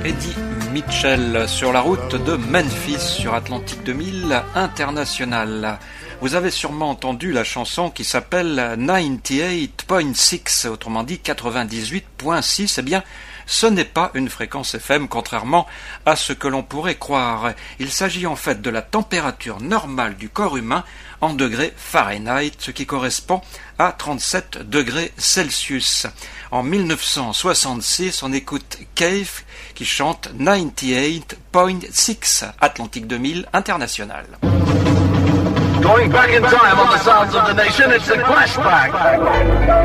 Eddie Mitchell sur la route de Memphis sur Atlantique 2000 International. Vous avez sûrement entendu la chanson qui s'appelle 98.6, autrement dit 98.6. Eh bien, ce n'est pas une fréquence FM, contrairement à ce que l'on pourrait croire. Il s'agit en fait de la température normale du corps humain en degrés Fahrenheit, ce qui correspond à 37 degrés Celsius. En 1966, on écoute Cave qui chante 98.6, Atlantique 2000 International. Going back in time on the sounds of the nation, it's the Clash Back.